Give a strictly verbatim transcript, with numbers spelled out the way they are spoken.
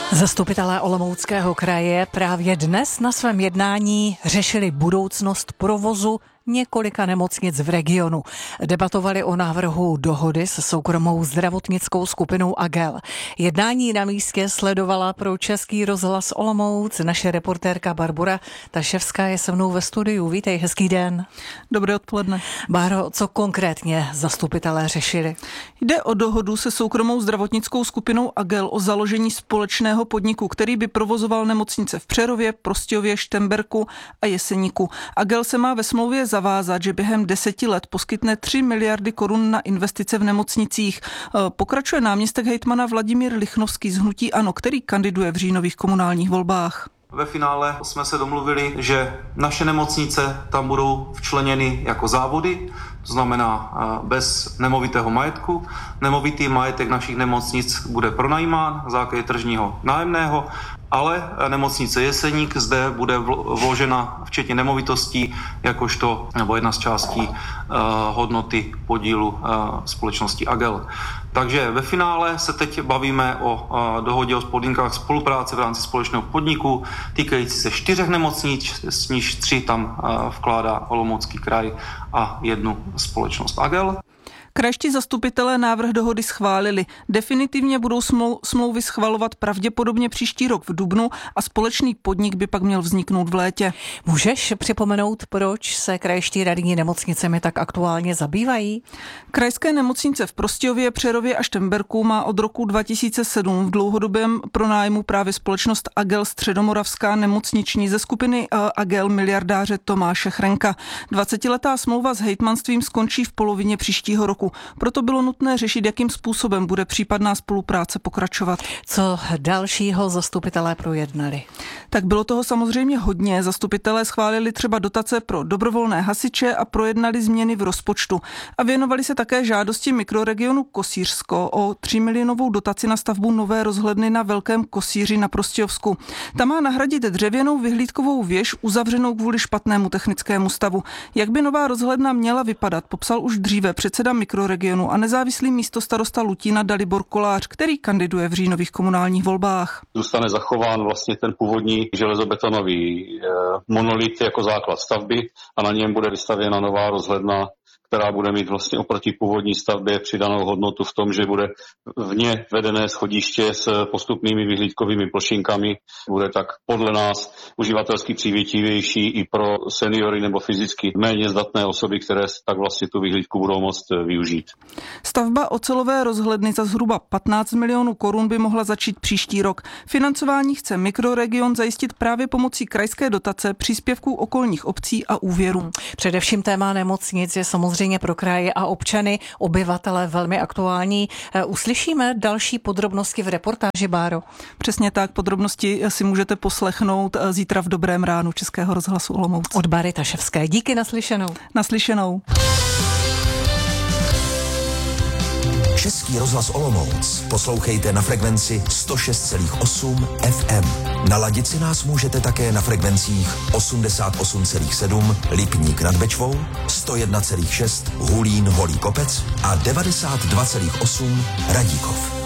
Zastupitelé Olomouckého kraje právě dnes na svém jednání řešili budoucnost provozu několika nemocnic v regionu. Debatovali o návrhu dohody se soukromou zdravotnickou skupinou A G E L. Jednání na místě sledovala pro Český rozhlas Olomouc naše reportérka Barbora Taševská je se mnou ve studiu. Vítej, hezký den. Dobré odpoledne. Báro, co konkrétně zastupitelé řešili? Jde o dohodu se soukromou zdravotnickou skupinou A G E L o založení společného podniku, který by provozoval nemocnice v Přerově, Prostějově, Štemberku a Jeseníku. A G E L se má ve smlouvě zavázat, že během deseti let poskytne tři miliardy korun na investice v nemocnicích. Pokračuje náměstek hejtmana Vladimír Lichnovský z hnutí ANO, který kandiduje v říjnových komunálních volbách. Ve finále jsme se domluvili, že naše nemocnice tam budou včleněny jako závody, to znamená bez nemovitého majetku. Nemovitý majetek našich nemocnic bude pronajímán na základě tržního nájemného, ale nemocnice Jeseník zde bude vložena včetně nemovitostí, jakožto nebo jedna z částí uh, hodnoty podílu uh, společnosti A G E L. Takže ve finále se teď bavíme o uh, dohodě o podmínkách spolupráce v rámci společného podniku, týkající se čtyřech nemocnic, z níž tři tam uh, vkládá Olomoucký kraj a jednu společnost A G E L. Krajští zastupitelé návrh dohody schválili. Definitivně budou smlouvy schvalovat pravděpodobně příští rok v dubnu a společný podnik by pak měl vzniknout v létě. Můžeš připomenout, proč se krajští radní nemocnicemi tak aktuálně zabývají? Krajské nemocnice v Prostějově, Přerově a Štemberku má od roku dva tisíce sedm v dlouhodobém pronájmu právě společnost A G E L Středomoravská nemocniční ze skupiny A G E L miliardáře Tomáše Chrenka. dvacetiletá smlouva s hejtmanstvím skončí v polovině příštího roku. Proto bylo nutné řešit, jakým způsobem bude případná spolupráce pokračovat. Co dalšího zastupitelé projednali? Tak bylo toho samozřejmě hodně. Zastupitelé schválili třeba dotace pro dobrovolné hasiče a projednali změny v rozpočtu. A věnovali se také žádosti mikroregionu Kosířsko o třímilionovou dotaci na stavbu nové rozhledny na Velkém Kosíři na Prostějovsku. Ta má nahradit dřevěnou vyhlídkovou věž uzavřenou kvůli špatnému technickému stavu. Jak by nová rozhledna měla vypadat, popsal už dříve předseda mikroregionu a nezávislý místostarosta Lutína Dalibor Kolář, který kandiduje v říjnových komunálních volbách. Zůstane zachován vlastně ten původní železobetonový eh, monolit jako základ stavby a na něm bude vystavěna nová rozhledna, která bude mít vlastně oproti původní stavbě přidanou hodnotu v tom, že bude vně vedené schodiště s postupnými vyhlídkovými plošinkami. Bude tak podle nás uživatelsky přívětivější i pro seniory nebo fyzicky méně zdatné osoby, které tak vlastně tu vyhlídku budou moct využít. Stavba ocelové rozhledny za zhruba patnáct milionů korun by mohla začít příští rok. Financování chce mikroregion zajistit právě pomocí krajské dotace, příspěvků okolních obcí a úvěrů. Především téma nemocnic je samozřejmě pro kraje a občany, obyvatele velmi aktuální. Uslyšíme další podrobnosti v reportáži, Báro? Přesně tak, podrobnosti si můžete poslechnout zítra v Dobrém ránu Českého rozhlasu Olomouc. Od Bary Taševské. Díky, naslyšenou. Naslyšenou. Český rozhlas Olomouc poslouchejte na frekvenci sto šest celá osm F M. Naladit si nás můžete také na frekvencích osmdesát osm celá sedm Lipník nad Bečvou, sto jedna celá šest Hulín Holý Kopec a devadesát dva celá osm Radíkov.